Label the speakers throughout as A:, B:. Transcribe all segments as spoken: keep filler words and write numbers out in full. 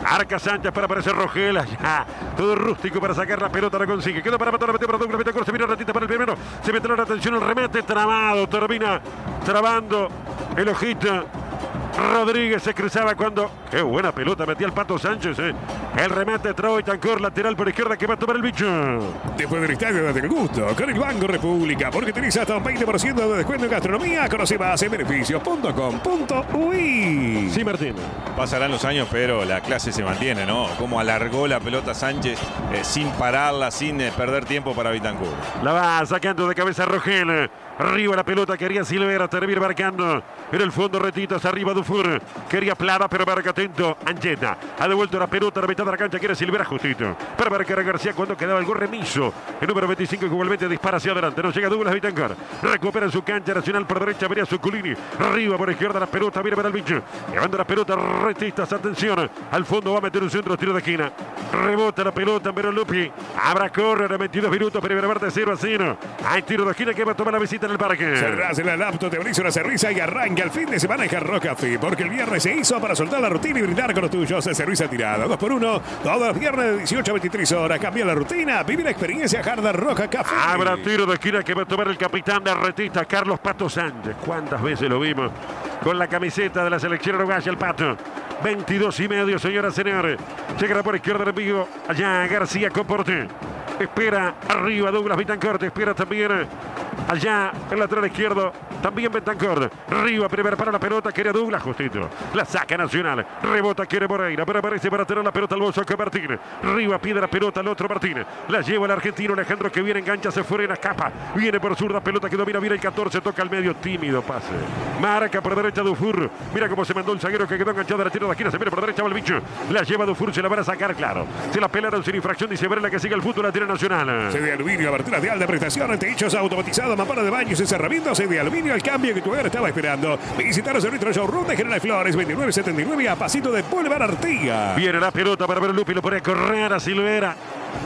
A: Arca Sánchez para aparecer Rogel. Ya, todo rústico para sacar la pelota, lo consigue. Quedó para matar, la metió para Douglas Bittencourt. Se vino ratita para el primero. Se metió la atención, el remate trabado. Termina trabando el ojito. Rodríguez se cruzaba cuando... ¡Qué buena pelota metía el Pato Sánchez! Eh. El remate trae Tancor, lateral por izquierda que va a tomar el bicho.
B: Después del estadio date el gusto con el Banco República, porque tenés hasta un veinte por ciento de descuento en gastronomía. Conoce más en beneficios punto com punto uy.
A: Sí, Martín.
C: Pasarán los años, pero la clase se mantiene, ¿no? Como alargó la pelota Sánchez eh, sin pararla, sin eh, perder tiempo para Bittencourt.
A: La va sacando de cabeza Rogel. Arriba la pelota, quería Silvera, termina marcando. En el fondo Retitas, arriba Dufour. Quería Plava, pero marca atento Ancheta. Ha devuelto la pelota a la mitad de la cancha, quiere Silvera justito. Para marcar a García cuando quedaba algo remiso. El número veinticinco igualmente dispara hacia adelante. No llega Douglas Bittencourt. Recupera en su cancha nacional por derecha, vería Zuculini. Arriba por izquierda la pelota, viene para el bicho. Llevando la pelota, Retistas, atención. Al fondo va a meter un centro, tiro de esquina. Rebota la pelota en Lupi. Habrá córner a veintidós minutos, primera parte cero a cero. Hay tiro de esquina que va a tomar la visita en el parque.
B: Cerrás el laptop, te abrís una cerveza y arranca el fin de semana en Hard Rock Café, porque el viernes se hizo para soltar la rutina y brindar con los tuyos. Cerveza tirada, dos por uno, todos los viernes de dieciocho a veintitrés horas. Cambia la rutina, vive la experiencia Hard Rock Café.
A: Habrá tiro de esquina que va a tomar el capitán de Retista, Carlos Pato Sánchez. ¿Cuántas veces lo vimos con la camiseta de la selección uruguaya, el Pato? veintidós y medio, señoras y señores. Llegará por izquierda el envío. Allá García Comporte. Espera arriba Douglas Bittencourt. Espera también allá el lateral izquierdo. También Bittencourt. Arriba, primero para la pelota. Quiere Douglas justito. La saca Nacional. Rebota, quiere Moreira. Pero aparece para tener la pelota al bolso que Martín. Arriba pide la pelota al otro Martín. La lleva el argentino Alejandro que viene, engancha, se fuera y la escapa. Viene por zurda, pelota que domina bien el catorce. Toca al medio, tímido pase. Marca por derecha Dufour. Mira cómo se mandó el zaguero que quedó enganchado de la tiro de la esquina. Se viene por derecha va el bicho. La lleva Dufour, se la van a sacar, claro. Se la pelaron sin infracción. Dice Varela que sigue el fútbol, la tira Nacional.
B: C de aluminio, aberturas de alta prestación, techos automatizados, mampara de baños y cerramientos. C de aluminio, el cambio que tu hogar estaba esperando. Visitaros en nuestro showroom de General Flores, veintinueve setenta y nueve a pasito de Boulevard Artigas.
A: Viene la pelota para ver Lupi, lo pone a correr a Silvera.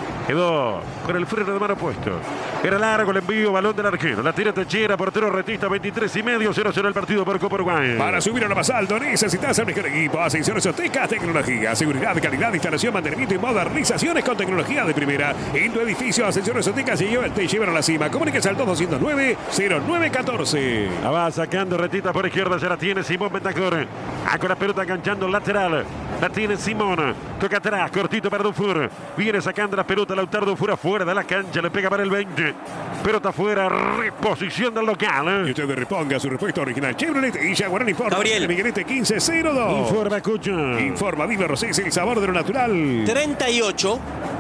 A: Quedó con el freno de mano puesto. Era largo el envío, balón del arquero. La tira Techera, portero Retista, veintitrés y medio, cero cero el partido por Copa Uruguay.
B: Para subir a lo más alto necesitas el mejor equipo. Ascensiones Oteca, tecnología, seguridad, calidad, instalación, mantenimiento y modernizaciones con tecnología de primera. En tu edificio, Ascensiones Oteca se lleva, te llevan a la cima. Comuníquese al dos dos cero nueve cero nueve uno cuatro.
A: La va sacando Retista por izquierda, ya la tiene Simón Bittencourt. Ah, con la pelota enganchando el lateral. La tiene Simón. Toca atrás, cortito para Dufour. Viene sacando la pelota Lautaro Dufour afuera de la cancha. Le pega para el veinte. Pelota afuera, reposición del local. ¿eh?
B: Y usted reponga su respuesta original. Chevrolet y Jaguar Informa.
D: Gabriel.
B: Miguelete quince cero dos.
A: Informa, Cucho.
B: Informa, Viva Rosé, el sabor de lo natural.
D: treinta y ocho.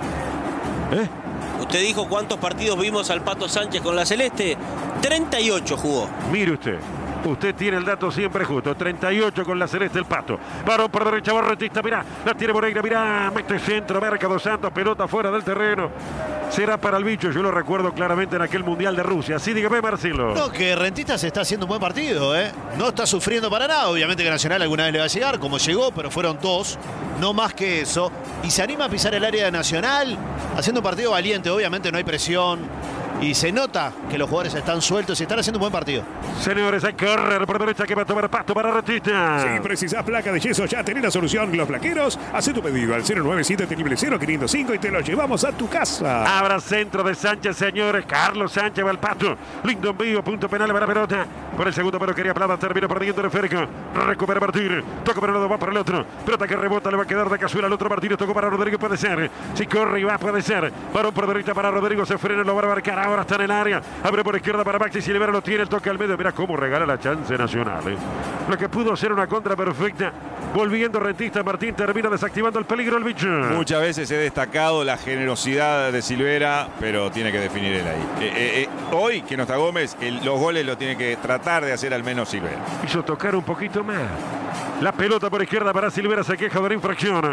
A: ¿Eh?
D: Usted dijo cuántos partidos vimos al Pato Sánchez con la Celeste. treinta y ocho jugó.
A: Mire usted. Usted tiene el dato siempre justo. treinta y ocho con la Celeste el Pato. Varón por derecha, Retista. Mirá, la tiene Moreira. Mirá, mete centro. Marca Dos Santos. Pelota fuera del terreno. Será para el bicho. Yo lo recuerdo claramente en aquel Mundial de Rusia. Así dígame, Marcelo.
E: No, que Rentistas está haciendo un buen partido, ¿eh? No está sufriendo para nada. Obviamente que Nacional alguna vez le va a llegar, como llegó, pero fueron dos. No más que eso. Y se anima a pisar el área de Nacional, haciendo un partido valiente. Obviamente no hay presión. Y se nota que los jugadores están sueltos y están haciendo un buen partido.
A: Señores, hay correr por derecha que va a tomar Pasto para Retista.
B: Si precisás placa de yeso, ya tenés la solución. Los plaqueros, haz tu pedido al cero nueve siete cero cinco cero cinco y te lo llevamos a tu casa.
A: Habrá centro de Sánchez, señores. Carlos Sánchez va al Pato. Lindo envío, punto penal para la pelota. Por el segundo, pero quería Plata, termina perdiendo el Férico. Recupera Martínez. Toca para un lado, va para el otro. Pelota que rebota, le va a quedar de casual al otro Martínez. Tocó para Rodrigo, puede ser. Si corre y va, puede ser. Varón por derecha para Rodrigo, se frena, lo va a marcar. Ahora está en el área. Abre por izquierda para Maxi Silvera, lo tiene, el toque al medio. Mira cómo regala la chance Nacional. ¿eh? Lo que pudo ser una contra perfecta. Volviendo Retista, Martín termina desactivando el peligro el bicho.
C: Muchas veces he destacado la generosidad de Silvera, pero tiene que definir él ahí. Eh, eh, eh, hoy, que no está Gómez, el, los goles lo tiene que tratar de hacer al menos Silvera.
A: Hizo tocar un poquito más. La pelota por izquierda para Silvera, se queja de la infracción.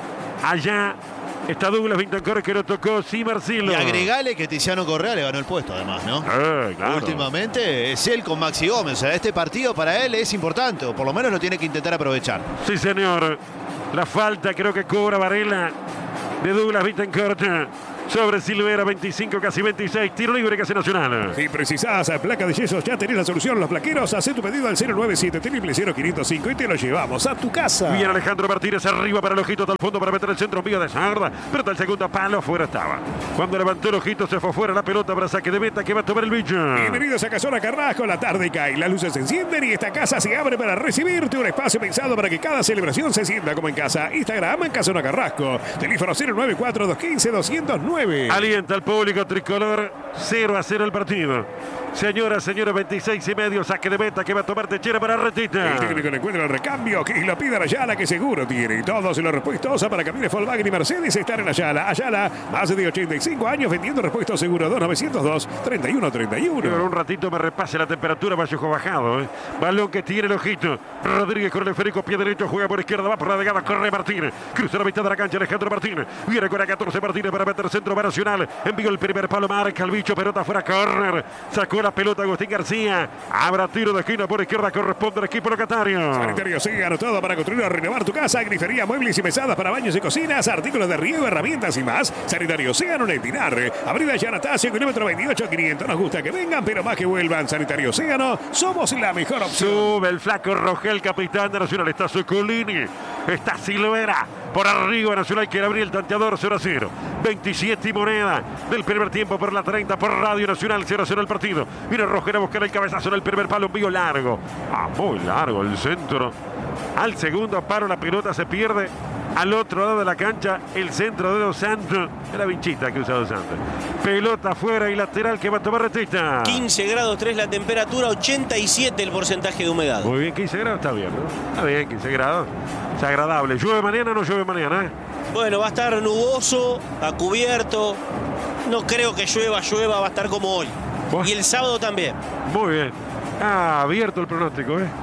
A: Allá está Douglas Bittencourt que lo tocó, sí, Marcelo.
E: Y agregale que Tiziano Correa le ganó el puesto además, ¿no?
A: Eh, claro.
E: Últimamente es él con Maxi Gómez. O sea, este partido para él es importante, o por lo menos lo tiene que intentar aprovechar.
A: Sí, señor. La falta creo que cobra Varela de Douglas Bittencourt. sobre Silvera, veinticinco, casi veintiséis. Tiro libre que hace Nacional.
B: Si precisás placa de yesos, ya tenés la solución. Los plaqueros, haz tu pedido al cero nueve siete, cero quinientos cinco y te lo llevamos a tu casa.
A: Bien Alejandro Martínez arriba para el ojito hasta el fondo para meter el centro envío de Sarda. Pero hasta el segundo palo fuera estaba. Cuando levantó el ojito se fue fuera la pelota para saque de meta que va a tomar el bicho.
B: Bienvenidos a Casona Carrasco. La tarde cae, las luces se encienden y esta casa se abre para recibirte. Un espacio pensado para que cada celebración se sienta como en casa. Instagram en Casona Carrasco. Teléfono cero nueve cuatro, dos uno cinco, dos cero nueve.
A: Alienta al público tricolor. cero a cero el partido. Señoras, señores, veintiséis y medio, saque de meta que va a tomar Techera para Retita.
B: El técnico le encuentra el recambio, que lo pida Ayala, que seguro tiene. Todos los repuestos para camiones Volkswagen y Mercedes están en Ayala. Ayala, más de ochenta y cinco años vendiendo repuestos seguros. Dos nueve cero dos, treinta y uno treinta y uno.
A: Pero un ratito me repase la temperatura, Vallejo bajado. ¿eh? Balón que tiene el ojito. Rodríguez con el esférico, pie derecho, juega por izquierda, va por la degada, corre Martínez. Cruza la mitad de la cancha, Alejandro Martínez. Viene con la catorce Martínez para meter centro para Nacional. Envió el primer palo, marca el bicho, pelota fuera, corner. Sacó la pelota Agustín García. Habrá tiro de esquina por izquierda, corresponde al equipo locatario.
B: Sanitario sigue anotado para construir o renovar tu casa. Grifería, muebles y mesadas para baños y cocinas. Artículos de riego, herramientas y más. Sanitario Océano en el Pinar. Avenida Yanatacio, kilómetro veintiocho quinientos. Nos gusta que vengan, pero más que vuelvan. Sanitario Océano, somos la mejor opción.
A: Sube el flaco Rogel, capitán de Nacional. Está Zuculini, está Silvera. Por arriba Nacional quiere abrir el tanteador cero a cero. veintisiete y moneda del primer tiempo por la treinta por Radio Nacional. cero a cero el partido. Viene Rogel a buscar el cabezazo en el primer palo. Envío largo. Ah, muy largo el centro. Al segundo paro la pelota se pierde. Al otro lado de la cancha, el centro de Dos Santos. Era Vinchita que usa Dos Santos. Pelota afuera y lateral que va a tomar Retita.
D: quince grados tres la temperatura, ochenta y siete el porcentaje de humedad.
A: Muy bien, quince grados está bien, ¿no? Está bien, quince grados. Es agradable. ¿Llueve mañana o no llueve mañana? ¿eh?
D: Bueno, va a estar nuboso, a cubierto. No creo que llueva, llueva, va a estar como hoy.
A: Buah.
D: Y el sábado también.
A: Muy bien. Ah, abierto el pronóstico, ¿eh?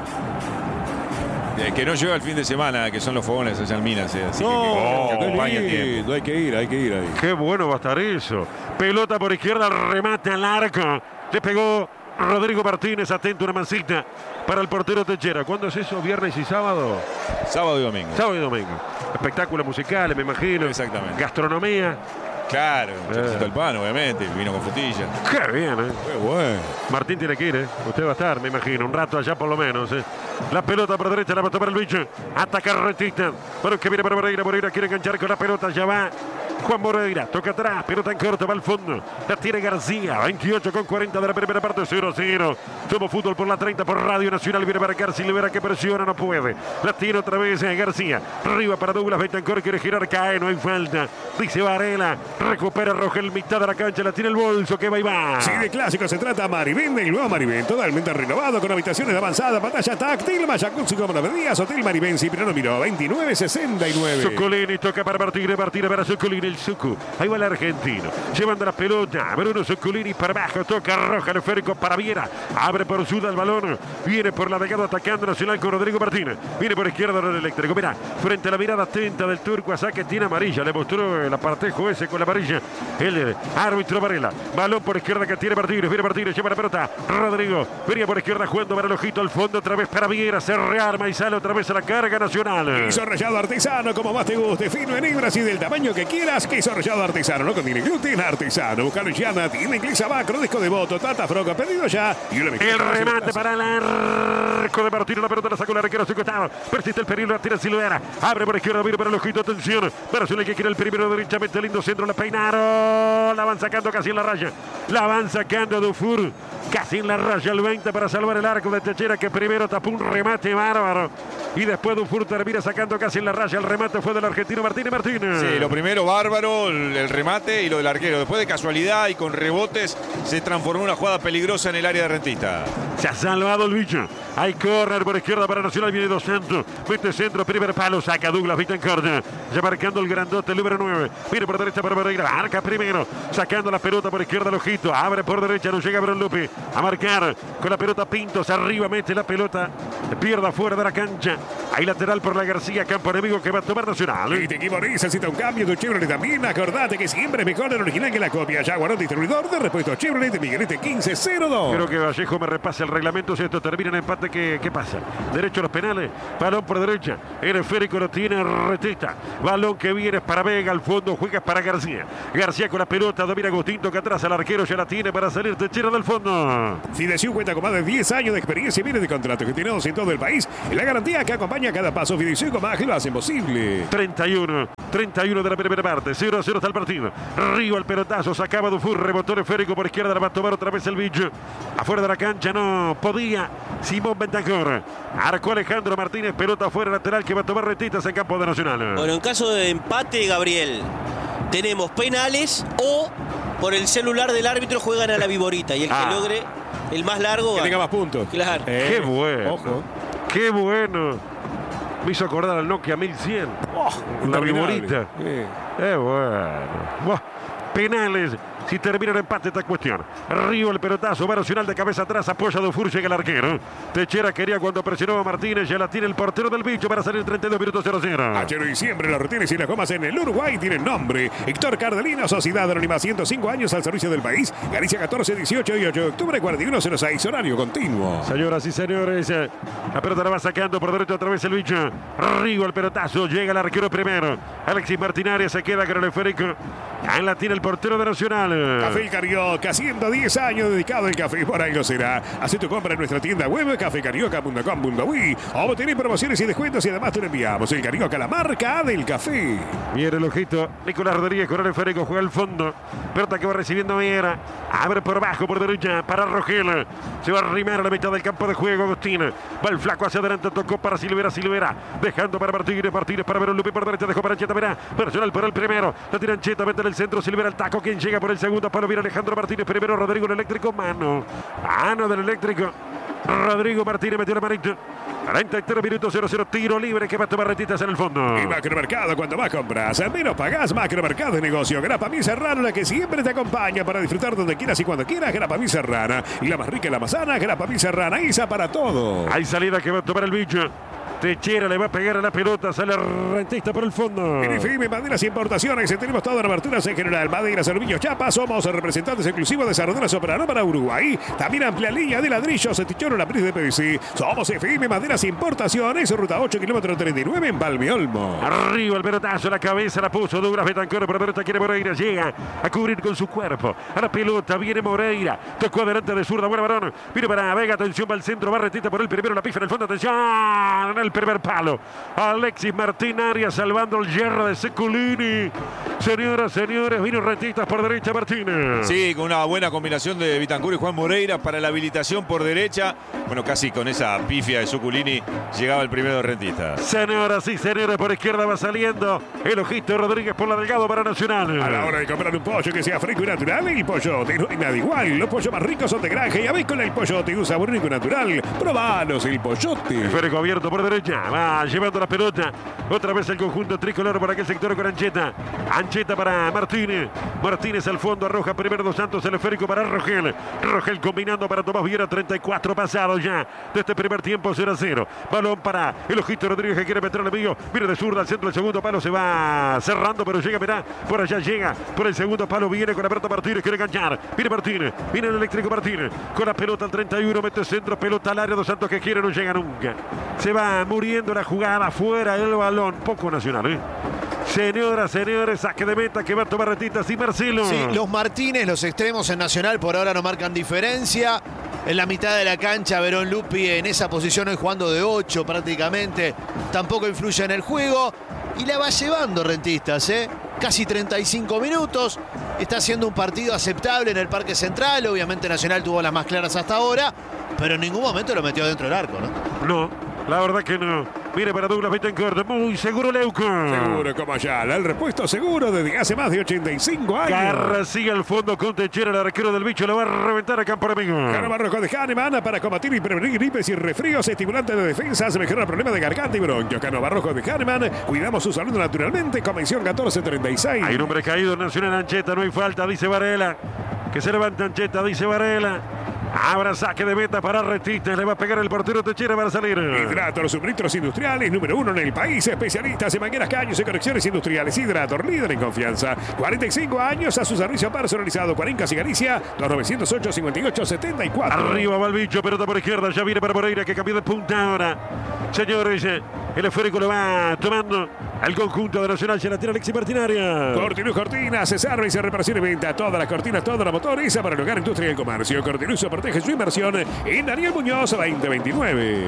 C: Eh, que no llega el fin de semana, que son los fogones allá en Minas. Eh, así
B: No,
C: que, que, que
B: qué
C: acompaña el tiempo.
B: lindo, hay que ir, hay que ir ahí.
A: Qué bueno va a estar eso. Pelota por izquierda, remate al arco. Le pegó Rodrigo Martínez, atento, una mancita para el portero Techera. ¿Cuándo es eso? ¿Viernes y sábado?
C: Sábado y domingo.
A: Sábado y domingo. Espectáculos musicales, me imagino.
C: Exactamente.
A: Gastronomía.
C: Claro,
A: Eh.
C: choricito al pan, obviamente, vino con frutilla.
A: Qué bien, ¿eh?
B: Qué bueno.
A: Martín tiene que ir, ¿eh? Usted va a estar, me imagino, un rato allá por lo menos, ¿eh? La pelota por derecha la va a tomar el bicho. Ataca Retita. Bueno, que viene para Moreira. Moreira quiere enganchar con la pelota. Ya va Juan Moreira. Toca atrás. Pelota en corto. Va al fondo. La tiene García. veintiocho con cuarenta de la primera parte. cero a cero. Somos fútbol por la treinta por Radio Nacional. Viene para García. Silvera que presiona. No puede. La tiene otra vez eh, García. Arriba para Douglas Betancourt. Quiere girar. Cae. No hay falta. Dice Varela. Recupera Rogel. Mitad de la cancha. La tiene el bolso. Que va y va.
B: Si de clásico se trata, Maribén, el nuevo Maribén, totalmente renovado con habitaciones de avanzada, pantalla táctil, más jacuzzi como la pedías, Hotel Maribén, Cipriano Miró, veintinueve sesenta y nueve.
A: Zuculini toca para Martínez, Martínez para Zuculini, el Zucu. Ahí va el argentino, llevando la pelota. Bruno Zuculini para abajo, toca Roja, el esférico para Viera. Abre por Suda el balón, viene por la degada atacando Nacional con Rodrigo Martínez. Viene por izquierda el eléctrico, mira, frente a la mirada atenta del turco, a saque tiene amarilla. Le mostró el apartejo ese con la amarilla. El árbitro Varela. Balón por izquierda que tiene Martínez, viene Martínez, lleva la pelota. Rodrigo, venía por izquierda jugando para el ojito al fondo, otra vez para Viera, se rearma y sale otra vez a la carga Nacional.
B: Queso rallado artesano, como más te guste, fino en hebras y del tamaño que quieras. Queso rallado artesano, no contiene gluten, artesano. Buscalo en Llana, tiene inglés Abacro, disco de voto, tata froca, pedido ya. Y una
A: El remate para el arco de Martínez, la pelota la sacó la arquera a su costado. Persiste el peligro, la tira Silvera. Abre por izquierda, viene para el ojito, atención. Para Nacional que quiere el primero derechamente, lindo centro, la peinaron. La van sacando casi en la raya. La van sacando Dufour. Casi en la raya el veinte para salvar el arco de Techera, que primero tapó un remate bárbaro. Y después Dufour termina sacando casi en la raya. El remate fue del argentino Martínez Martínez.
C: Sí, lo primero bárbaro, el, el remate y lo del arquero. Después de casualidad y con rebotes se transformó en una jugada peligrosa en el área de Rentista.
A: Se ha salvado el bicho. Hay córner por izquierda para Nacional. Viene Dos Santos. Mete centro, primer palo. Saca Douglas Betancourt. Ya marcando el grandote, el número nueve. Viene por derecha para Moreira. Marca primero. Sacando la pelota por izquierda el ojito. Abre por derecha. No llega Bronlupi a marcar. Con la pelota Pintos. Arriba mete la pelota. Pierda fuera de la cancha. Hay lateral por la García, campo enemigo que va a tomar Nacional.
B: Y tu equipo necesita un cambio, tu Chevrolet también. Acordate que siempre es mejor el original que la copia. Jaguar, distribuidor de repuestos Chevrolet de Miguelete quince cero dos.
A: Creo que Vallejo me repase el reglamento. Si esto termina en empate, ¿qué, qué pasa? Derecho a los penales. Balón por derecha. El esférico lo tiene Retita. Balón que viene para Vega. Al fondo juega para García. García con la pelota. Domina Agustín. Toca atrás al arquero. Ya la tiene para salir Techera del fondo.
B: Fidesio cuenta con más de diez años de experiencia y viene de contratos gestionados en todo el país. Y la garantía que acompaña cada paso. Fidesio con más que lo hacen posible.
A: treinta y uno. treinta y uno de la primera parte. cero a cero está el partido. Río al pelotazo. Sacaba Dufour. Rebotó el esférico por izquierda. La va a tomar otra vez el bicho. Afuera de la cancha no podía. Simón Bentancor. Arcó Alejandro Martínez. Pelota afuera lateral que va a tomar Retitas en campo de Nacional.
D: Bueno, en caso de empate, Gabriel, tenemos penales o por el celular del árbitro juegan a la viborita. Y el que
A: Ah.
D: logre el más largo.
B: Que tenga
D: gana.
B: más puntos.
D: Claro.
B: Eh,
A: Qué bueno.
B: Ojo.
A: Qué bueno. Me hizo acordar al Nokia mil cien.
B: Oh,
A: la
B: interminable.
A: viborita.
B: Eh.
A: Qué bueno. Buah. Penales. Si termina el empate esta cuestión. Río el pelotazo. Va Nacional de cabeza atrás. Apoya Dufour. Llega el arquero. Techera quería cuando presionó a Martínez. Ya la tiene el portero del bicho para salir treinta y dos minutos cero cero.
B: Ayer y siempre los retines y las gomas en el Uruguay tienen nombre. Héctor Cardelina, Sociedad Anónima, ciento cinco años al servicio del país. Galicia catorce, dieciocho y ocho de octubre, cuarenta y uno cero seis, horario continuo.
A: Señoras y señores, eh, la pelota la va sacando por derecho otra vez el bicho. Río el pelotazo, llega el arquero primero. Alexis Martinaria se queda con el esférico. Ahí la tiene el portero de Nacional.
B: Café El Carioca, ciento diez años dedicado al café, por ahí lo será. Haz tu compra en nuestra tienda web, café carioca punto com punto uy. O tenés promociones y descuentos y además te lo enviamos. El Carioca, la marca del café.
A: Viene el ojito. Nicolás Rodríguez con el esférico, juega al fondo. Pelota que va recibiendo Viera. Abre por abajo, por derecha, para Rogel. Se va a arrimar a la mitad del campo de juego, Agustín. Va el flaco hacia adelante, tocó para Silvera, Silvera. Dejando para Martínez, Martínez para Verón Lupi por derecha, dejó para Ancheta, verá. Nacional por el primero. La tira Ancheta, mete en el centro, Silvera al taco. Quien llega por el segundo palo, viene Alejandro Martínez. Primero Rodrigo el eléctrico, mano. Mano del eléctrico. Rodrigo Martínez metió la manita. cuarenta y tres minutos, cero cero, tiro libre que va a tomar Retitas en el fondo.
B: Y Macromercado, cuando más compras, al menos pagás. Macromercado de negocio. Grapa Mi Serrana, la que siempre te acompaña para disfrutar donde quieras y cuando quieras. Grapa Mi Serrana. Y la más rica y la más sana, Grapa Mi Serrana. Isa para todo.
A: Hay salida que va a tomar el bicho. Techera le va a pegar a la pelota, sale Rentista por el fondo.
B: En F M Maderas y Importaciones tenemos todas las aberturas en general. Maderas, aluminio, chapa. Somos representantes exclusivos de Sardinas Soprano para Uruguay. También amplia línea de ladrillos, tichoro, la de P V C. Somos F M Maderas e Importaciones. Ruta ocho, kilómetro treinta y nueve en Palmeolmo.
A: Arriba el pelotazo, la cabeza la puso Douglas Betancor, por derecha quiere Moreira, llega a cubrir con su cuerpo. A la pelota viene Moreira, tocó adelante de zurda, buena varón. Viene para Vega, atención, va al centro, va Retita por el primero, la pifa en el fondo, atención, en el primer palo. Alexis Martín Arias salvando el hierro de Seculini. Señoras, señores, vino Retitas por derecha Martínez.
C: Sí, con una buena combinación de Betancur y Juan Moreira para la habilitación por derecha. Bueno, casi con esa pifia de Suculini llegaba el primero de Rentistas.
A: Señoras y señores, por izquierda va saliendo el ojito Rodríguez por la delgado para Nacional.
B: A la hora de comprar un pollo que sea fresco y natural, el Pollote no hay nada igual. Los pollos más ricos son de granja y avícola el Pollote, un sabor único y natural. Probalos, el Pollote.
A: Esférico abierto por derecha, va llevando la pelota. Otra vez el conjunto tricolor por aquel sector con Ancheta. Ancheta para Martínez. Martínez al fondo, arroja primero Dos Santos, el esférico para Rogel. Rogel combinando para Tomás Viera, treinta y cuatro pasados ya de este primer tiempo, cero a cero. Balón para el ojito Rodríguez que quiere meter al amigo. Viene de zurda al centro, el segundo palo se va cerrando, pero llega, mirá, por allá llega. Por el segundo palo viene con Alberto Martínez, quiere enganchar. Viene Martínez, viene el eléctrico Martínez. Con la pelota al treinta y uno, mete centro, pelota al área, Dos Santos que quiere, no llega nunca. Se va muriendo la jugada, fuera el balón, poco Nacional, ¿eh? Señoras, señores, saque de meta que va a tomar Retitas y Marcelo.
E: Sí, los Martínez, los extremos en Nacional por ahora no marcan diferencia. En la mitad de la cancha, Verón Lupi en esa posición hoy jugando de ocho prácticamente. Tampoco influye en el juego. Y la va llevando Rentistas, ¿eh? Casi treinta y cinco minutos. Está haciendo un partido aceptable en el Parque Central. Obviamente Nacional tuvo las más claras hasta ahora. Pero en ningún momento lo metió dentro del arco, ¿no?
A: No, la verdad que no. Mire para Douglas Betancor, muy seguro Leuco.
B: Seguro como Ayala, el repuesto seguro desde hace más de ochenta y cinco años.
A: Garra sigue al fondo con Techera, el arquero del bicho, lo va a reventar a campo amigo.
B: Cano Rojo de Hahnemann para combatir y prevenir gripes y resfríos, estimulante de defensas, mejora el problema de garganta y bronquios. Cano Rojo de Hahnemann, cuidamos su salud naturalmente. Convención catorce treinta y seis.
A: Hay un hombre caído, Nacional Ancheta, no hay falta, dice Varela. Que se levanta Ancheta, dice Varela. Ahora saque de meta para Retita. Le va a pegar el portero Techera para salir.
B: Hidrator, suministros industriales, número uno en el país. Especialistas en mangueras, caños y conexiones industriales. Hidrator, líder en confianza. cuarenta y cinco años a su servicio personalizado. Cuarencas y Galicia, dos nueve cero ocho, cincuenta y ocho, setenta y cuatro.
A: Arriba va el bicho, pelota por izquierda. Ya viene para Moreira, que cambió de punta ahora. Señores, el esférico lo va tomando al conjunto de Nacional. Se la tira Alexis Martinaria.
B: Cortinus Cortinas, servicio, reparación y venta. Todas las cortinas, toda la motoriza para el hogar, industria y el comercio. Cortinus protege su inversión en Daniel Muñoz veinte veintinueve.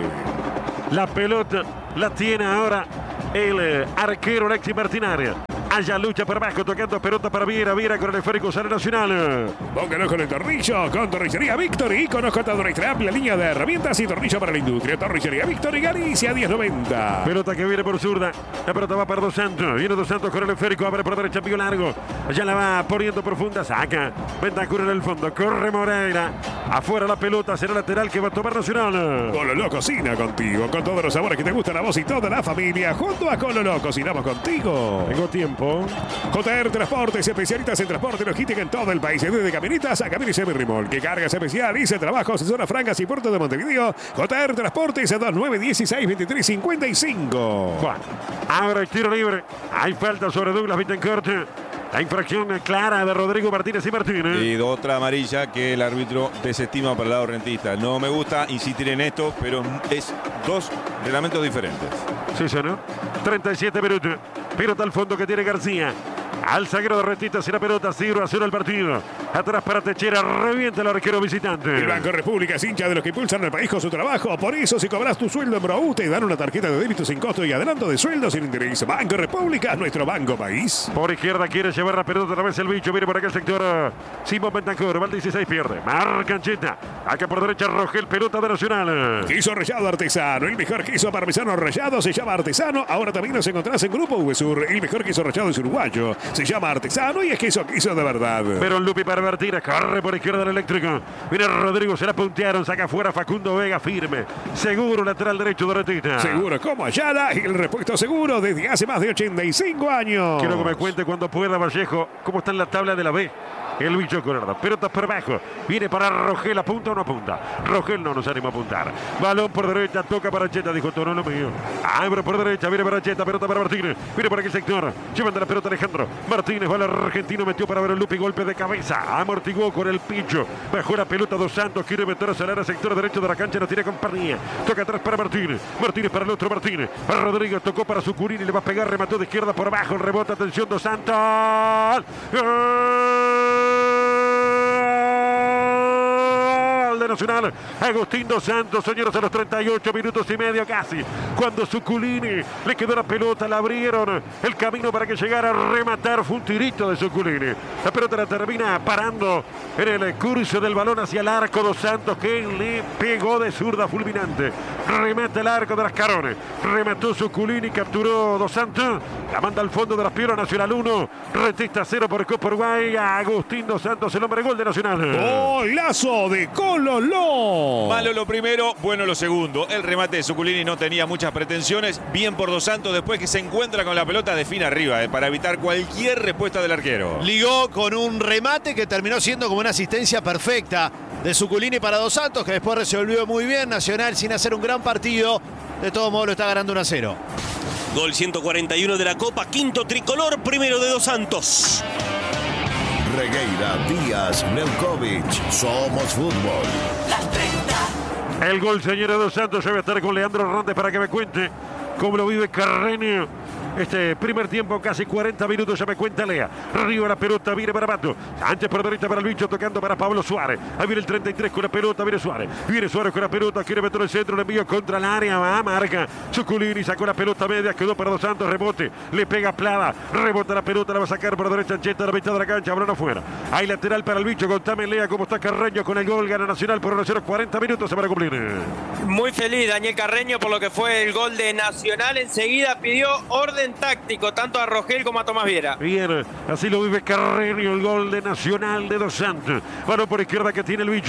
A: La pelota la tiene ahora el eh, arquero Alexis Martinaria. Allá lucha por abajo, tocando pelota para Viera. Viera con el esférico, sale Nacional.
B: Póngalo con el tornillo, con Tornillería Victory. Conozco todo nuestra amplia línea de herramientas y tornillo para la industria. Tornillería Victory, Galicia, diez noventa.
A: Pelota que viene por zurda. La pelota va para Dos Santos. Viene Dos Santos con el esférico. Abre por derecha, envío largo. Allá la va poniendo profunda. Saca. Ventacura en el fondo. Corre Moreira. Afuera la pelota. Será lateral que va a tomar Nacional.
B: Cololó cocina contigo. Con todos los sabores que te gustan a vos y toda la familia. Junto a Cololó cocinamos contigo.
A: Tengo tiempo.
B: J R Transportes, especialistas en transporte y logística en todo el país. Desde camionetas a camiones semi-remolque. Cargas especiales, trabajos en zonas francas y puertos de Montevideo. J R Transportes, dos nueve uno seis, veintitrés cincuenta y cinco.
A: Juan. Ahora el tiro libre. Hay falta sobre Douglas Bittencourt. La infracción clara de Rodrigo Martínez y Martínez.
C: Y otra amarilla que el árbitro desestima para el lado rentista. No me gusta insistir en esto, pero es dos reglamentos diferentes.
A: Sí, señor. treinta y siete minutos. Pelota al fondo que tiene García. Al zaguero de Retita, si la pelota, cero a cero el partido. Atrás para Techera, revienta el arquero visitante.
B: El Banco República es hincha de los que impulsan al país con su trabajo. Por eso, si cobras tu sueldo en Broú, te dan una tarjeta de débito sin costo y adelanto de sueldo sin interés. Banco República, nuestro banco país.
A: Por izquierda quiere llevar la pelota otra vez el bicho. Viene por aquel sector Simón Bentancur. Va al dieciséis, pierde. Marca Ancheta. Acá por derecha Rogel, pelota de Nacional.
B: Queso rallado artesano. El mejor queso parmesano rallado se llama artesano. Ahora también nos encontrás en Grupo VSUR. El mejor queso rallado es uruguayo. Se llama artesano y es queso, queso de verdad.
A: Pero Lupi para Martínez, corre por izquierda el eléctrico. Viene Rodrigo, se la puntearon, saca afuera Facundo Vega, firme. Seguro, lateral derecho de Retita.
B: Seguro como Ayala y el repuesto seguro desde hace más de ochenta y cinco años.
A: Quiero que me cuente cuando pueda Vallejo cómo está en la tabla de la B. El bicho Corrado. Pelota por abajo. Viene para Rogel. ¿Apunta o no apunta? Rogel no nos anima a apuntar. Balón por derecha. Toca para Cheta. Dijo todo lo mío. Abre por derecha. Viene para Cheta. Pelota para Martínez. Viene por aquel sector. Llevan de la pelota Alejandro. Martínez va al argentino. Metió para ver el Lupi. Golpe de cabeza. Amortiguó con el pincho. Bajó la pelota Dos Santos. Quiere meter a salar al sector derecho de la cancha. No tiene compañía. Toca atrás para Martínez. Martínez para el otro Martínez. Para Rodríguez. Tocó para Sucurini. Le va a pegar. Remató de izquierda por abajo. El rebote. Atención. Dos Santos. ¡Gol! De Nacional, Agustín Dos Santos, señores, a los treinta y ocho minutos y medio casi, cuando Suculini le quedó la pelota, la abrieron el camino para que llegara a rematar, fue un tirito de Suculini, la pelota la termina parando en el curso del balón hacia el arco Dos Santos, que le pegó de zurda fulminante, remata el arco de las Carones, remató Suculini, capturó Dos Santos, la manda al fondo de las piernas. Nacional uno, Retista cero por Copa Uruguay. Agustín Dos Santos, el hombre gol de Nacional.
B: Golazo de Cololó.
C: Malo lo primero, bueno lo segundo. El remate de Suculini no tenía muchas pretensiones. Bien por Dos Santos, después que se encuentra con la pelota, define arriba, eh, para evitar cualquier respuesta del arquero.
E: Ligó con un remate que terminó siendo como una asistencia perfecta de Suculini para Dos Santos, que después resolvió muy bien. Nacional, sin hacer un gran partido, de todos modos lo está ganando uno a cero.
D: Gol ciento cuarenta y uno de la Copa, quinto tricolor, primero de Dos Santos.
F: Regueira, Díaz, Leukovic, somos fútbol.
G: Las treinta.
A: El gol, señores, Dos Santos. Yo voy a estar con Leandro Hernández para que me cuente cómo lo vive Carreño. Este primer tiempo, casi cuarenta minutos, ya me cuenta Lea. Arriba la pelota, viene para Mato. Sánchez por derecha para el bicho, tocando para Pablo Suárez. Ahí viene el treinta y tres con la pelota, viene Suárez. Viene Suárez con la pelota, quiere meter el centro, le envío contra el área, va, marca. Suculini sacó la pelota media, quedó para Dos Santos, rebote. Le pega Plada, rebota la pelota, la va a sacar por derecha Ancheta, a la mitad de la cancha, balón afuera. Hay lateral para el bicho, contame Lea cómo está Carreño con el gol, gana Nacional por uno a cero, cuarenta minutos se van a cumplir.
H: Muy feliz Daniel Carreño por lo que fue el gol de Nacional. Enseguida pidió orden táctico, tanto a Rogel como a Tomás Viera.
A: Bien, así lo vive Carreño, el gol de Nacional de Dos Santos. Balón por izquierda que tiene el bicho.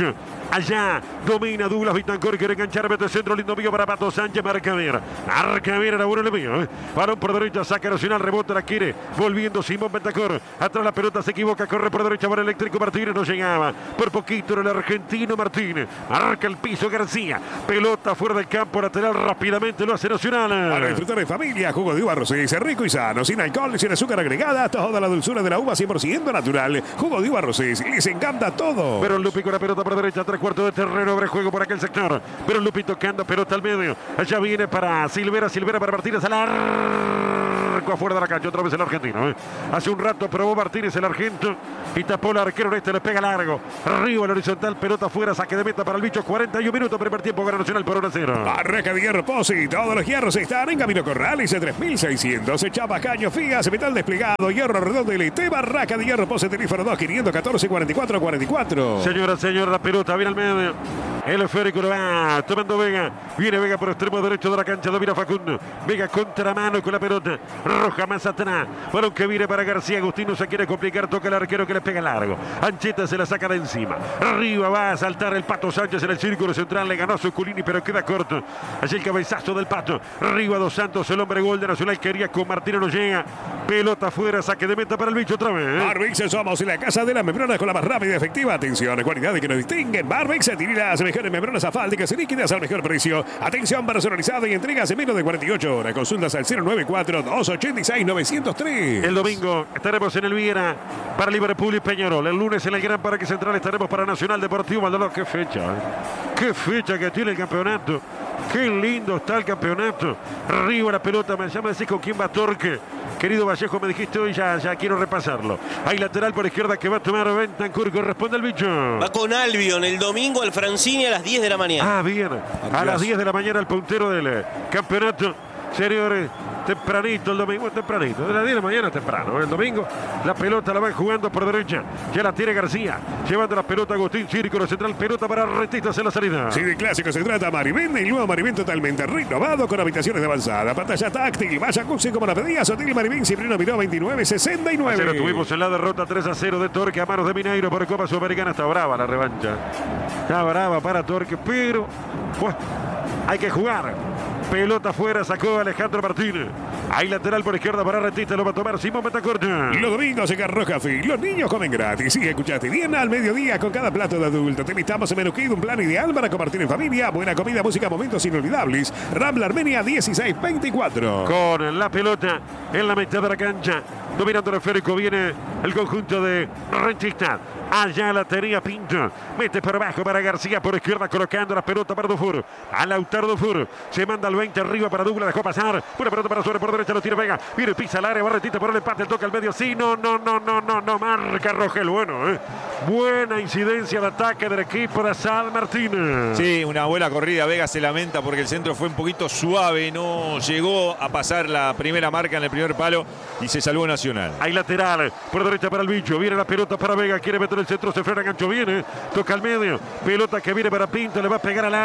A: Allá domina Douglas Bitancur, quiere enganchar, mete centro, lindo mío para Pato Sánchez, marca bien. Marca bien, era bueno el mío. ¿eh? Balón por derecha, saca Nacional, rebota, la quiere. Volviendo Simón Bentancur. Atrás la pelota se equivoca, corre por derecha para el eléctrico Martínez, no llegaba. Por poquito era el argentino Martínez. Marca el piso García. Pelota fuera del campo, lateral rápidamente lo hace Nacional.
B: Para disfrutar en familia, jugo de uva Rosés, rico y sano, sin alcohol, sin azúcar agregada, toda la dulzura de la uva cien por ciento natural. Jugo de uva Rosés, les encanta todo.
A: Pero Lupi con la pelota por derecha, tres cuartos de terreno, abre juego por aquel sector. Pero Lupi tocando pelota al medio. Allá viene para Silvera, Silvera para Martínez al arco afuera de la cancha, otra vez el argentino. ¿eh? Hace un rato probó Martínez el argento y tapó el arquero, este le pega largo. Arriba el horizontal, pelota afuera, saque de meta para el bicho, cuarenta y un minutos, primer tiempo, gana Nacional por uno a cero.
B: Barraca de Hierro Pozzi, todos los hierros están en Camino Corrales, tres mil seiscientos, Chapa, Caño, Figas, metal desplegado, hierro redondo y T. Barraca de Hierro Pozzi, teléfono dos quinientos catorce cuarenta y cuatro cuarenta y cuatro.
A: Señora, señora, la pelota viene al medio. El esférico lo va tomando Vega. Viene Vega por extremo derecho de la cancha. Domina Facundo. Vega contramano con la pelota. Roja más atrás. Balón que viene para García. Agustín no se quiere complicar. Toca el arquero que le pega largo. Ancheta se la saca de encima. Arriba va a saltar el Pato Sánchez en el círculo central. Le ganó a Zuculini, pero queda corto. Allí el cabezazo del Pato. Arriba Dos Santos, el hombre gol de Nacional. Quería con Martínez, no llega. Pelota afuera. Saque de meta para el bicho otra vez.
B: Barbix, somos la casa de las membranas con la más rápida y efectiva atención. Cualidades que nos distinguen. Barbix tiene las mejores membranas asfálticas y líquidas al mejor precio. Atención personalizada y entregas en menos de cuarenta y ocho horas. Consultas al cero nueve cuatro, dos ocho seis, nueve cero tres.
A: El domingo estaremos en el Viera para Liverpool y Peñarol. El lunes en el Gran Parque Central estaremos para Nacional Deportivo Maldonado. Qué fecha, ¿eh? Qué fecha que tiene el campeonato. Qué lindo está el campeonato. Arriba la pelota, me llama decir con quién va Torque. Querido Vallejo, me dijiste hoy, ya, ya quiero repasarlo. Hay lateral por izquierda que va a tomar Bentancur, corresponde al bicho.
D: Va con Albion el domingo al Francini a las diez de la mañana.
A: Ah, bien. A las diez de la mañana el puntero del eh, campeonato. Señores, tempranito el domingo, tempranito. De las diez de la mañana temprano. El domingo la pelota la van jugando por derecha. Ya la tiene García. Llevando la pelota Agustín, círculo central. Pelota para Retistas en la salida.
B: Si de clásico se trata, Marivén, el nuevo Marivén totalmente renovado con habitaciones de avanzada. Pantalla táctil, vaya Cuxi como la pedías. Hotel Marivén, Cipriano Miró, veintinueve sesenta y nueve.
A: Pero tuvimos en la derrota tres a cero de Torque a manos de Mineiro por Copa Sudamericana. Está brava la revancha. Está brava para Torque, pero pues, hay que jugar. Pelota afuera, sacó Alejandro Martínez. Hay lateral por izquierda para Retista, lo va a tomar Simón Bentancur.
B: Los domingos en Carros Café, los niños comen gratis. Sí, escuchaste bien, al mediodía con cada plato de adulto. Te invitamos en Menú Kid, un plan ideal para compartir en familia. Buena comida, música, momentos inolvidables. Rambla Armenia dieciséis veinticuatro.
A: Con la pelota en la mitad de la cancha. Dominando el esférico viene el conjunto de Retista. Allá la tenía Pinto. Mete por abajo para García por izquierda, colocando la pelota para Dufour. A Lautaro Dufour. Se manda al veinte arriba para Douglas. Dejó pasar. Una pelota para Suárez por derecha. Lo tira Vega. Viene, pisa el área. Barretita por el empate. Toca al medio. Sí, no, no, no, no, no, no. Marca Rogel. Bueno, ¿eh? Buena incidencia de ataque del equipo de San Martín.
C: Sí, una buena corrida. Vega se lamenta porque el centro fue un poquito suave. No llegó a pasar la primera marca en el primer palo y se salvó Nacional.
A: Hay lateral. Por derecha para el bicho. Viene la pelota para Vega. Quiere meter el centro, se frena, gancho, viene, toca al medio, pelota que viene para Pinto, le va a pegar al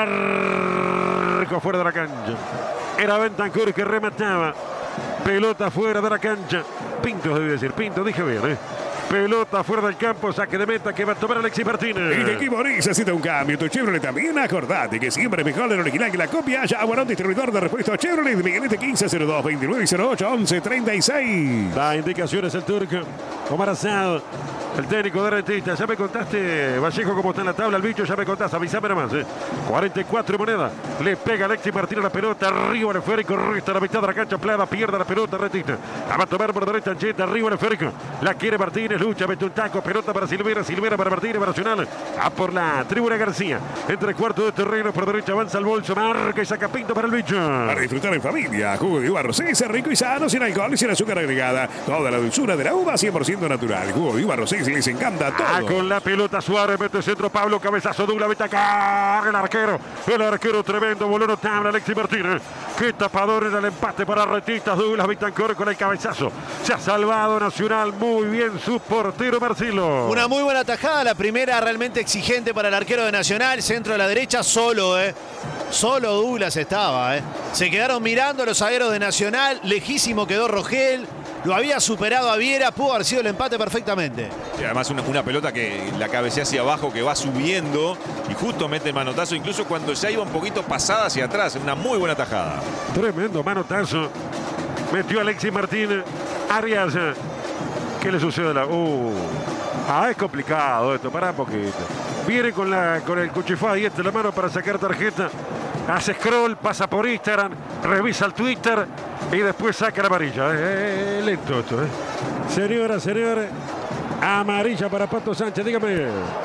A: arco fuera de la cancha. Era Bentancur que remataba, pelota fuera de la cancha. Pinto debe decir, Pinto, dije bien, ¿eh? Pelota fuera del campo, saque de meta que va a tomar Alexis Martínez.
B: Y de equipo necesita un cambio. Tu Chevrolet también, acordate que siempre es mejor el original que la copia. Ya Aguarón, distribuidor de repuestos Chevrolet. Miguelete quince cero dos veintinueve cero ocho once treinta y seis.
A: Da indicaciones el turco. Omar Asad, el técnico de Retista. Ya me contaste, Vallejo, cómo está en la tabla el bicho. Ya me contaste, avísame nomás. ¿eh? cuarenta y cuatro monedas. Le pega Alexis Martínez la pelota. Arriba el esférico. Resta la mitad de la cancha. Plada, pierde la pelota Retista. La va a tomar por derecha Ancheta. Arriba el esférico. La quiere Martínez. Lucha, mete un taco. Pelota para Silvera. Silvera para Martínez. Para Nacional. A por la tribuna García. Entre cuartos de terreno. Por derecha avanza el bolso. Marca y saca Pinto para el bicho.
B: Para disfrutar en familia. Jugo de uva Rosés, rico y sano, sin alcohol y sin azúcar agregada. Toda la dulzura de la uva cien por ciento natural. Jugo de uva Rosés, les encanta todo.
A: Ah, con la pelota Suárez, mete centro Pablo, cabezazo Douglas, Bentancur, el arquero, el arquero tremendo, voló notable Alexis Martínez. Qué tapador era el empate para Retistas. Douglas Bentancur con el cabezazo. Se ha salvado Nacional, muy bien su portero Marcelo.
E: Una muy buena tajada, la primera realmente exigente para el arquero de Nacional, centro a la derecha, solo, ¿eh? Solo Douglas estaba, ¿eh? Se quedaron mirando los zagueros de Nacional, lejísimo quedó Rogel. lo había superado a Viera, pudo haber sido el empate perfectamente.
C: Sí, además una, una pelota que la cabecea hacia abajo, que va subiendo y justo mete el manotazo, incluso cuando ya iba un poquito pasada hacia atrás. Una muy buena tajada.
A: Tremendo manotazo. Metió Alexis Martínez. Arias. ¿Qué le sucede a la...? Uh. Ah, es complicado esto. Pará un poquito. Viene con, la, con el cuchifá y este la mano para sacar tarjeta. Hace scroll, pasa por Instagram, revisa el Twitter y después saca la amarilla. Eh, eh, lento esto, eh. Señoras, señores, amarilla para Pato Sánchez, dígame.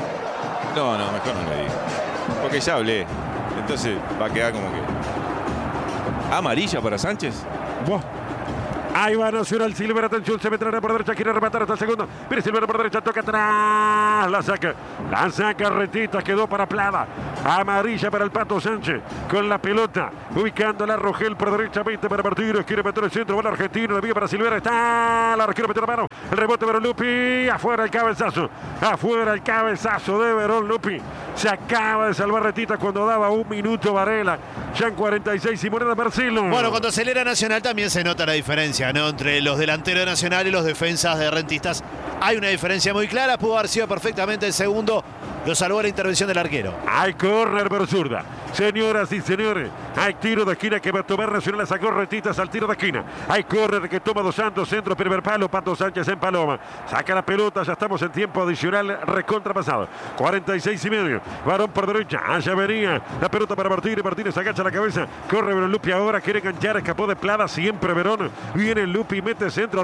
C: No, no, mejor no le digo. Porque ya hablé. Entonces va a quedar como que... ¿Amarilla para Sánchez?
A: Buah. Ahí va Nacional, Silver, atención, se meterá por derecha, quiere rematar hasta el segundo. Mire Silver por derecha, toca atrás, la saca, la saca Retita, quedó para Plada. Amarilla para el Pato Sánchez, con la pelota, ubicando a Rogel por derecha, veinte para Martínez, quiere meter el centro, va el argentino, la vía para Silver, está, la quiere meter la mano, el rebote de Verón Lupi, afuera el cabezazo, afuera el cabezazo de Verón Lupi. Se acaba de salvar Retita cuando daba un minuto Varela, ya en cuarenta y seis y Moneda Marcelo.
E: Bueno, cuando acelera Nacional también se nota la diferencia, ¿no? Entre los delanteros de Nacional y los defensas de Rentistas. Hay una diferencia muy clara, pudo haber sido perfectamente el segundo. Lo salvó la intervención del arquero.
A: Hay córner por zurda. Señoras y señores, hay tiro de esquina que va a tomar Nacional, sacó Retitas al tiro de esquina. Hay córner que toma Dos Santos, centro, primer palo, Pato Sánchez en Paloma. Saca la pelota, ya estamos en tiempo adicional, recontrapasado. cuarenta y seis y medio. Varón por derecha, allá venía la pelota para Martínez. Martínez agacha la cabeza, corre Verón Lupi ahora, quiere enganchar, escapó de Plada, siempre Verón. Viene Lupi, mete centro,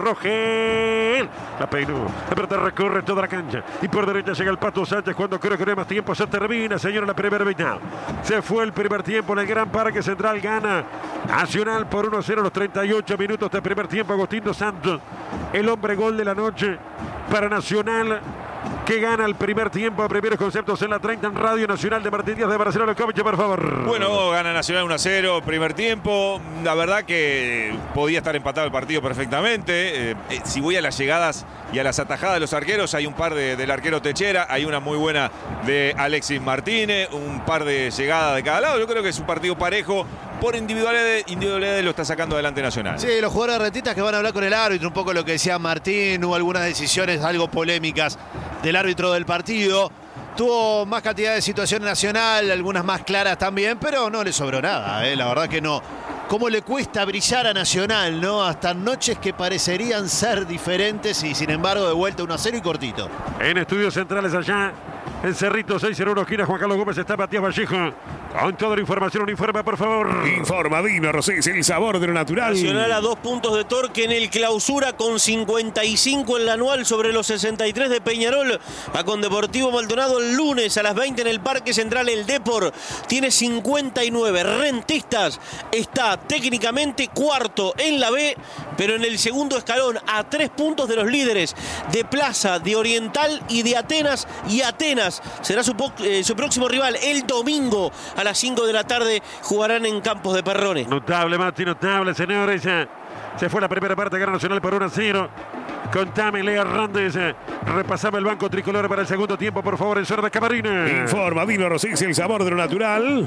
A: Rogel. La peinó, la pelota recorre toda la cancha. Y por derecha llega el Pato Sánchez cuando creo que no hay más tiempo. Se termina, señor, la primera mitad. Se fue el primer tiempo en el Gran Parque Central. Gana Nacional por uno a cero los treinta y ocho minutos de primer tiempo. Agustín Dos Santos, el hombre gol de la noche para Nacional, que gana el primer tiempo. Primeros conceptos en la treinta en Radio Nacional de Martín Díaz de Barcelona. Kovic, por favor.
C: Bueno, gana Nacional uno a cero, primer tiempo. La verdad que podía estar empatado el partido perfectamente. Eh, eh, si voy a las llegadas y a las atajadas de los arqueros, hay un par de, del arquero Techera, hay una muy buena de Alexis Martínez, un par de llegadas de cada lado. Yo creo que es un partido parejo. Por individualidades, individualidades lo está sacando adelante Nacional.
E: Sí, los jugadores de Retitas que van a hablar con el árbitro, un poco lo que decía Martín, hubo algunas decisiones algo polémicas del árbitro del partido. Tuvo más cantidad de situaciones Nacional, algunas más claras también, pero no le sobró nada, ¿eh? La verdad que no. Cómo le cuesta brillar a Nacional, ¿no? Hasta noches que parecerían ser diferentes y sin embargo de vuelta uno a cero y cortito.
A: En estudios centrales allá, en Cerrito, seis cero uno esquina, Juan Carlos Gómez, está Matías Vallejo. Con toda la información, un informe, por favor.
B: Informa Dino Rosés, el sabor de lo natural.
D: Nacional a dos puntos de torque en el clausura con cincuenta y cinco en la anual sobre los sesenta y tres de Peñarol. Va con Deportivo Maldonado el lunes a las veinte en el Parque Central. El Depor tiene cincuenta y nueve. Rentistas está técnicamente cuarto en la B, pero en el segundo escalón a tres puntos de los líderes de Plaza, de Oriental y de Atenas. Y Atenas será su, eh, su próximo rival el domingo a las cinco de la tarde. Jugarán en Campos de Perrones.
A: Notable, Mati, notable, señores. Se fue la primera parte, gana Nacional por uno a cero. Contame, Lea Hernández. Repasame el banco tricolor para el segundo tiempo, por favor, en zona de camarines.
B: Informa Dino Rosés, el sabor de lo natural.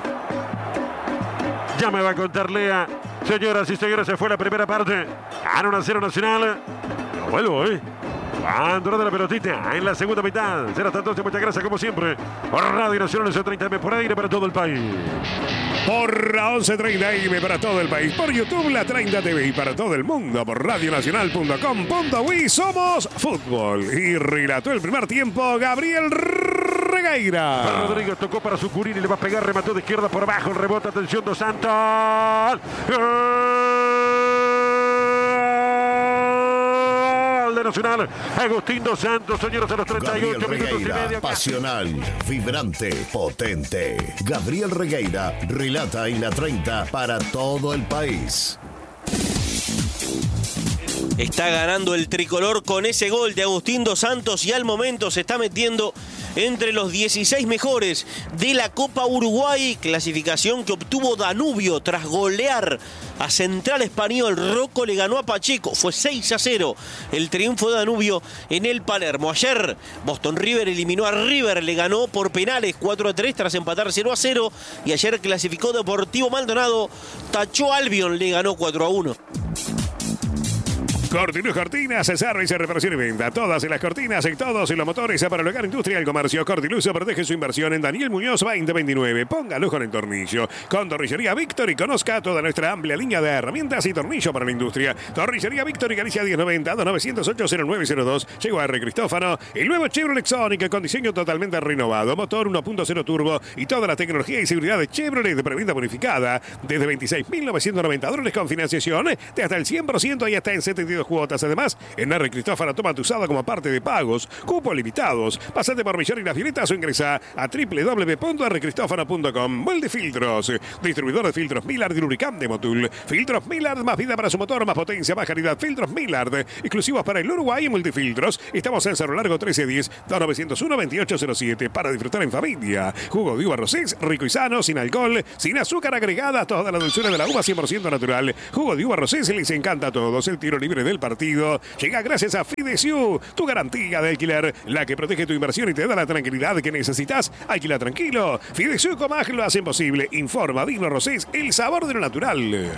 A: Ya me va a contar Lea. Señoras y señores, se fue la primera parte. Gana uno a cero Nacional. No vuelvo, ¿eh? Cuando de la pelotita en la segunda mitad. Será hasta entonces, muchas gracias como siempre. Por Radio Nacional, once treinta eme por aire para todo el país.
B: Por la once treinta eme para todo el país. Por YouTube, la treinta T V y para todo el mundo. Por radionacional punto com punto uy. Somos fútbol. Y relató el primer tiempo Gabriel Regueira.
A: Rodríguez tocó para Sucurini, le va a pegar, remató de izquierda por abajo. El rebote, atención, Dos Santos. De Nacional, Agustín Dos Santos, señores, a los treinta y ocho
F: Gabriel
A: minutos
F: Regueira,
A: y medio.
F: Pasional, vibrante, potente. Gabriel Regueira relata y la treinta para todo el país.
D: Está ganando el tricolor con ese gol de Agustín Dos Santos y al momento se está metiendo entre los dieciséis mejores de la Copa Uruguay, clasificación que obtuvo Danubio tras golear a Central Español. Rocco le ganó a Pacheco, fue seis a cero el triunfo de Danubio en el Palermo. Ayer Boston River eliminó a River, le ganó por penales cuatro a tres tras empatar cero a cero y ayer clasificó Deportivo Maldonado, tachó Albion, le ganó cuatro a uno.
B: Cortinus Cortinas, servicio, reparación y venta. Todas las cortinas, en todos los motores para el hogar, industria y el comercio. Cortiluz protege su inversión en Daniel Muñoz veinte veintinueve. Póngalo con el tornillo. Con Tornillería Víctor y conozca toda nuestra amplia línea de herramientas y tornillo para la industria. Tornillería Víctor y Galicia diez noventa, dos novecientos ocho, cero nueve cero dos. Llegó a R. Cristófano. El nuevo Chevrolet Sonic con diseño totalmente renovado. Motor uno punto cero turbo y toda la tecnología y seguridad de Chevrolet de preventa bonificada. Desde veintiséis mil novecientos noventa dólares con financiación de hasta el cien por ciento y hasta en setenta y dos cuotas. Además, en R. Cristófano toma tu usado como parte de pagos, cupos limitados. Pasate por Millón y las Violetas o ingresa a doble u doble u doble u punto r cristófano punto com. Molde Filtros, distribuidor de filtros Millard y lubricante de Motul. Filtros Millard, más vida para su motor, más potencia, más calidad. Filtros Millard, exclusivos para el Uruguay y Multifiltros. Estamos en Cerro Largo trece diez, dos novecientos uno, veintiocho cero siete para disfrutar en familia. Jugo de uva Rosés, rico y sano, sin alcohol, sin azúcar agregada, toda la dulzura de la uva cien por ciento natural. Jugo de uva Rosés les encanta a todos. El tiro libre del partido llega gracias a Fidesu, tu garantía de alquiler, la que protege tu inversión y te da la tranquilidad que necesitas. Alquila tranquilo. Fidesu y Comag lo hacen posible. Informa Vino Rosés, el sabor de lo natural.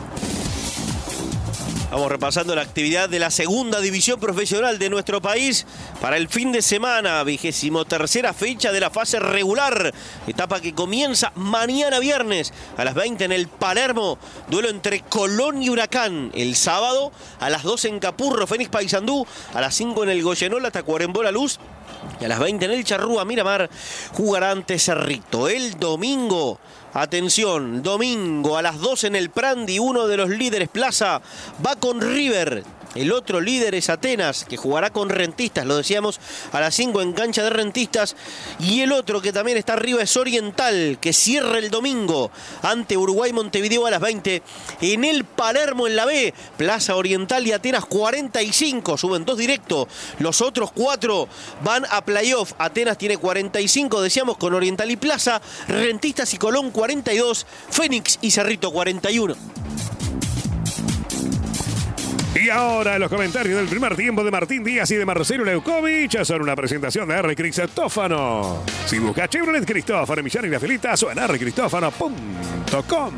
D: Vamos repasando la actividad de la segunda división profesional de nuestro país para el fin de semana, vigésimo tercera fecha de la fase regular, etapa que comienza mañana viernes a las veinte en el Palermo, duelo entre Colón y Huracán. El sábado a las doce en Capurro, Fénix Paysandú, a las cinco en el Goyenol, Tacuarembó La Luz, y a las veinte en el Charrúa Miramar jugará ante Cerrito. El domingo, atención, domingo a las doce en el Prandi, uno de los líderes Plaza va con River. El otro líder es Atenas, que jugará con Rentistas, lo decíamos, a las cinco en cancha de Rentistas. Y el otro que también está arriba es Oriental, que cierra el domingo ante Uruguay Montevideo a las veinte. En el Palermo en la B, Plaza Oriental y Atenas cuarenta y cinco, suben dos directos. Los otros cuatro van a playoff. Atenas tiene cuarenta y cinco, decíamos, con Oriental y Plaza. Rentistas y Colón cuarenta y dos, Fénix y Cerrito cuarenta y uno.
B: Y ahora los comentarios del primer tiempo de Martín Díaz y de Marcelo Leukovic son una presentación de R. Cristófano. Si busca Chevrolet Cristófano, Millán y las Felitas o en r cristófano punto com.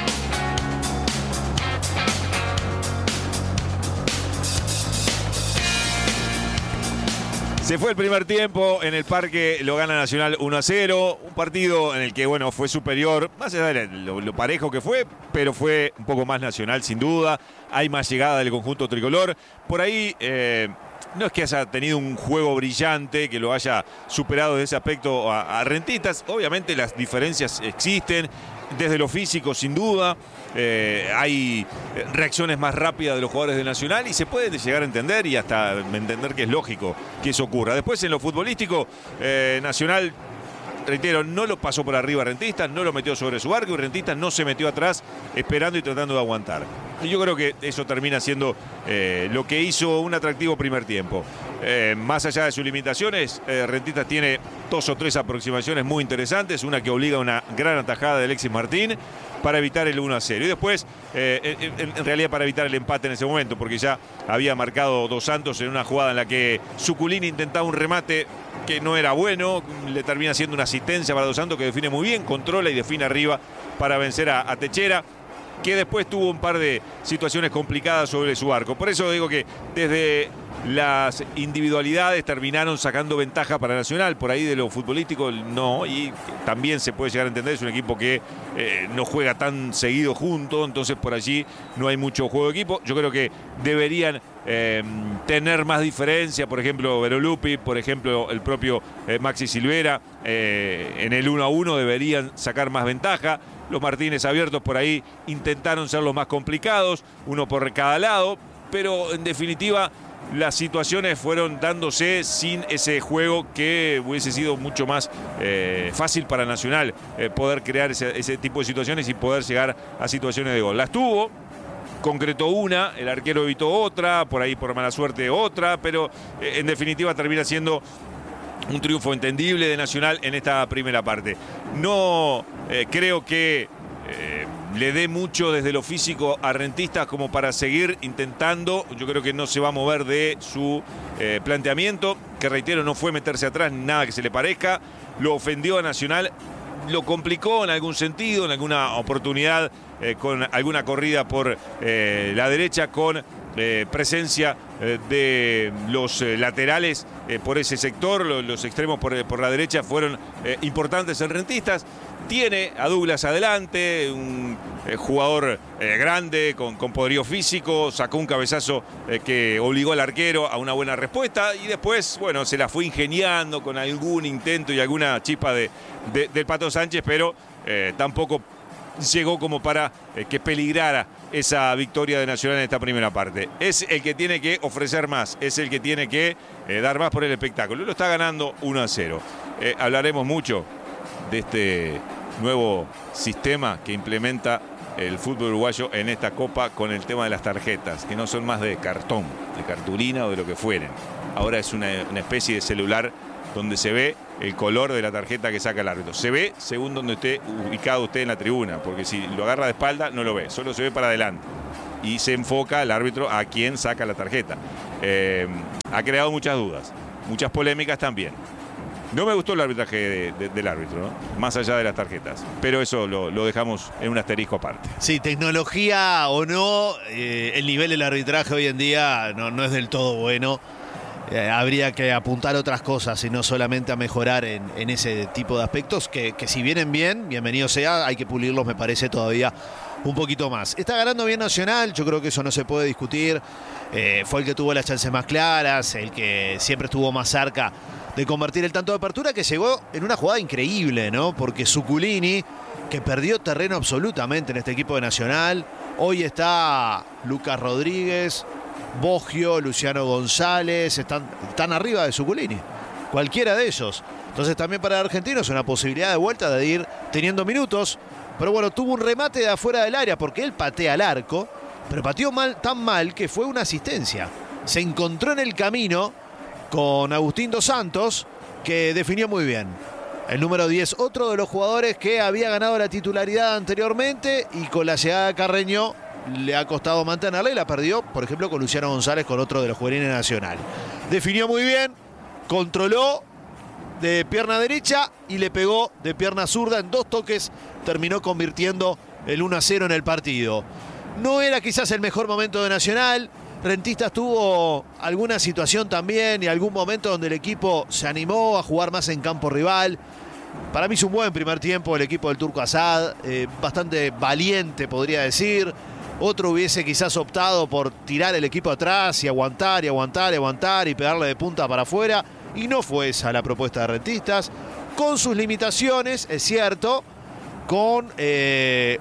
C: Se fue el primer tiempo, en el Parque lo gana Nacional uno a cero, un partido en el que, bueno, fue superior, más allá de lo, lo parejo que fue, pero fue un poco más Nacional sin duda, hay más llegada del conjunto tricolor, por ahí eh, no es que haya tenido un juego brillante, que lo haya superado de ese aspecto a, a Rentistas, obviamente las diferencias existen, desde lo físico sin duda, eh, hay reacciones más rápidas de los jugadores de Nacional y se puede llegar a entender y hasta entender que es lógico que eso ocurra. Después en lo futbolístico, eh, Nacional, reitero, no lo pasó por arriba a Rentistas, no lo metió sobre su arco y Rentistas no se metió atrás esperando y tratando de aguantar. Y yo creo que eso termina siendo eh, lo que hizo un atractivo primer tiempo. Eh, más allá de sus limitaciones, eh, Rentistas tiene dos o tres aproximaciones muy interesantes, una que obliga a una gran atajada de Alexis Martín para evitar el uno a cero. Y después, eh, en, en realidad para evitar el empate en ese momento, porque ya había marcado Dos Santos en una jugada en la que Suculini intentaba un remate que no era bueno, le termina siendo una asistencia para Dos Santos que define muy bien, controla y define arriba para vencer a, a Techera, que después tuvo un par de situaciones complicadas sobre su arco. Por eso digo que desde las individualidades terminaron sacando ventaja para Nacional, por ahí de lo futbolístico no, y también se puede llegar a entender, es un equipo que eh, no juega tan seguido junto, entonces por allí no hay mucho juego de equipo. Yo creo que deberían eh, tener más diferencia, por ejemplo Verolupi, por ejemplo el propio eh, Maxi Silvera, eh, en el uno a uno deberían sacar más ventaja. Los Martínez abiertos por ahí intentaron ser los más complicados, uno por cada lado, pero en definitiva las situaciones fueron dándose sin ese juego que hubiese sido mucho más eh, fácil para Nacional eh, poder crear ese, ese tipo de situaciones y poder llegar a situaciones de gol. Las tuvo, concretó una, el arquero evitó otra, por ahí por mala suerte otra, pero eh, en definitiva termina siendo un triunfo entendible de Nacional en esta primera parte. No eh, creo que eh, le dé mucho desde lo físico a Rentistas como para seguir intentando. Yo creo que no se va a mover de su eh, planteamiento, que reitero, no fue meterse atrás ni nada que se le parezca. Lo ofendió a Nacional, lo complicó en algún sentido, en alguna oportunidad, eh, con alguna corrida por eh, la derecha con eh, presencia eh, de los eh, laterales eh, por ese sector, los, los extremos por, por la derecha fueron eh, importantes en Rentistas. Tiene a Douglas adelante, un eh, jugador eh, grande, con, con poderío físico, sacó un cabezazo eh, que obligó al arquero a una buena respuesta y después, bueno, se la fue ingeniando con algún intento y alguna chispa de, de, del Pato Sánchez, pero eh, tampoco llegó como para eh, que peligrara esa victoria de Nacional en esta primera parte. Es el que tiene que ofrecer más, es el que tiene que eh, dar más por el espectáculo. Lo está ganando uno a cero. Eh, hablaremos mucho de este nuevo sistema que implementa el fútbol uruguayo en esta Copa con el tema de las tarjetas, que no son más de cartón, de cartulina o de lo que fueren. Ahora es una, una especie de celular donde se ve el color de la tarjeta que saca el árbitro. Se ve según donde esté ubicado usted en la tribuna, porque si lo agarra de espalda no lo ve, solo se ve para adelante. Y se enfoca el árbitro a quien saca la tarjeta. Eh, ha creado muchas dudas, muchas polémicas también. No me gustó el arbitraje de, de, del árbitro, ¿no? Más allá de las tarjetas. Pero eso lo, lo dejamos en un asterisco aparte.
E: Sí, tecnología o no, eh, el nivel del arbitraje hoy en día no, no es del todo bueno. Eh, habría que apuntar otras cosas y no solamente a mejorar en, en ese tipo de aspectos que, que si vienen bien, bienvenido sea, hay que pulirlos, me parece todavía un poquito más. Está ganando bien Nacional, yo creo que eso no se puede discutir. Eh, fue el que tuvo las chances más claras, el que siempre estuvo más cerca de convertir el tanto de apertura, que llegó en una jugada increíble, ¿no? Porque Zuculini, que perdió terreno absolutamente en este equipo de Nacional, hoy está Lucas Rodríguez, Boggio, Luciano González, están, están arriba de Zuculini, cualquiera de ellos. Entonces también para el argentino es una posibilidad de vuelta de ir teniendo minutos, pero bueno, tuvo un remate de afuera del área porque él patea al arco, pero pateó mal, tan mal que fue una asistencia. Se encontró en el camino con Agustín Dos Santos, que definió muy bien. El número diez, otro de los jugadores que había ganado la titularidad anteriormente y con la llegada de Carreño le ha costado mantenerla y la perdió, por ejemplo, con Luciano González, con otro de los juveniles Nacional. Definió muy bien, controló de pierna derecha y le pegó de pierna zurda en dos toques, terminó convirtiendo el uno a cero en el partido. No era quizás el mejor momento de Nacional. Rentistas tuvo alguna situación también y algún momento donde el equipo se animó a jugar más en campo rival. Para mí es un buen primer tiempo el equipo del Turco Asad, eh, bastante valiente podría decir. Otro hubiese quizás optado por tirar el equipo atrás y aguantar y aguantar y aguantar y pegarle de punta para afuera. Y no fue esa la propuesta de Rentistas. Con sus limitaciones, es cierto, con eh,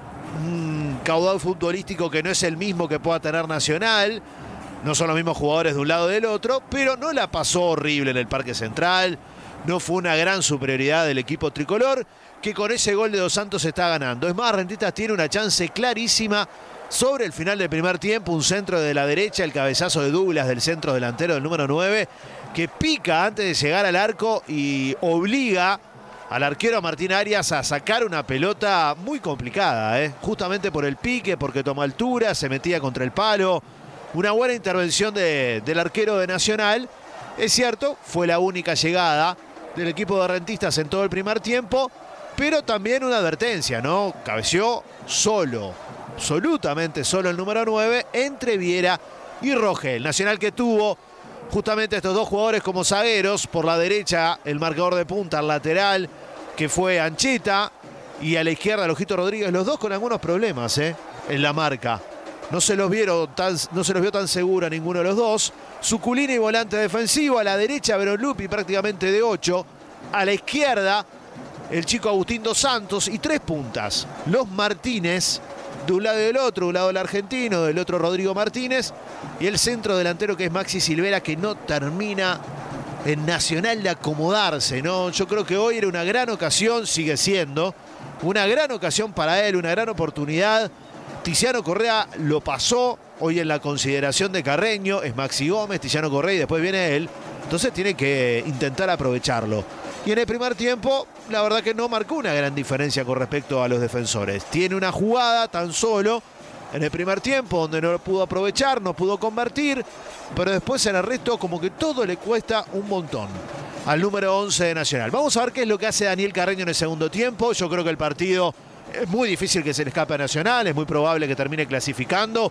E: un caudal futbolístico que no es el mismo que pueda tener Nacional. No son los mismos jugadores de un lado y del otro, pero no la pasó horrible en el Parque Central. No fue una gran superioridad del equipo tricolor, que con ese gol de Dos Santos está ganando. Es más, Rentistas tiene una chance clarísima sobre el final del primer tiempo. Un centro de la derecha, el cabezazo de Douglas del centro delantero del número nueve, que pica antes de llegar al arco y obliga al arquero Martín Arias a sacar una pelota muy complicada, ¿eh? Justamente por el pique, porque tomó altura, se metía contra el palo. Una buena intervención de, del arquero de Nacional. Es cierto, fue la única llegada del equipo de Rentistas en todo el primer tiempo, pero también una advertencia, ¿no? Cabeció solo, absolutamente solo el número nueve, entre Viera y Rogel. Nacional que tuvo justamente estos dos jugadores como zagueros. Por la derecha, el marcador de punta, el lateral, que fue Ancheta, y a la izquierda, Lojito Rodríguez, los dos con algunos problemas, ¿eh? En la marca. No se los vieron tan, no se los vio tan seguro a ninguno de los dos. Zuculini, volante defensivo. A la derecha, Beronlupi, prácticamente de ocho. A la izquierda, el chico Agustín Dos Santos. Y tres puntas. Los Martínez, de un lado y del otro. De un lado el argentino, del otro Rodrigo Martínez. Y el centro delantero, que es Maxi Silvera, que no termina en Nacional de acomodarse, ¿no? Yo creo que hoy era una gran ocasión, sigue siendo. Una gran ocasión para él, una gran oportunidad. Tiziano Correa lo pasó hoy en la consideración de Carreño, es Maxi Gómez, Tiziano Correa y después viene él. Entonces tiene que intentar aprovecharlo. Y en el primer tiempo, la verdad que no marcó una gran diferencia con respecto a los defensores. Tiene una jugada tan solo en el primer tiempo donde no pudo aprovechar, no pudo convertir, pero después en el resto como que todo le cuesta un montón al número once de Nacional. Vamos a ver qué es lo que hace Daniel Carreño en el segundo tiempo. Yo creo que el partido es muy difícil que se le escape a Nacional, es muy probable que termine clasificando.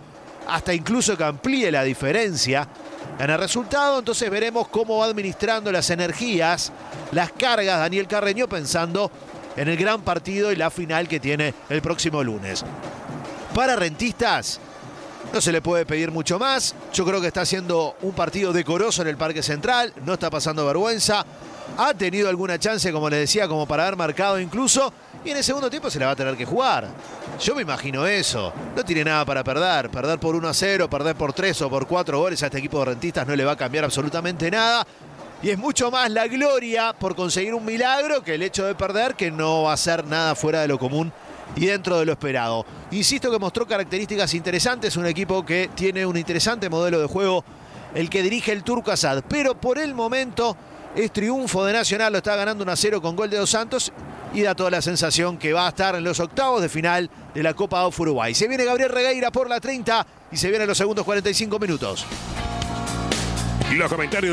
E: hasta incluso que amplíe la diferencia en el resultado. Entonces veremos cómo va administrando las energías, las cargas Daniel Carreño, pensando en el gran partido y la final que tiene el próximo lunes. Para Rentistas no se le puede pedir mucho más. Yo creo que está haciendo un partido decoroso en el Parque Central, no está pasando vergüenza. Ha tenido alguna chance, como les decía, como para haber marcado incluso, y en el segundo tiempo se la va a tener que jugar. Yo me imagino eso. No tiene nada para perder. Perder por uno a cero, perder por tres o por cuatro goles a este equipo de Rentistas no le va a cambiar absolutamente nada. Y es mucho más la gloria por conseguir un milagro que el hecho de perder, que no va a ser nada fuera de lo común y dentro de lo esperado. Insisto que mostró características interesantes, un equipo que tiene un interesante modelo de juego, el que dirige el Turco Asad, pero por el momento es triunfo de Nacional, lo está ganando uno a cero con gol de Dos Santos y da toda la sensación que va a estar en los octavos de final de la Copa A U F Uruguay. Se viene Gabriel Regueira por la treinta y se vienen los segundos cuarenta y cinco minutos.
B: Y los comentarios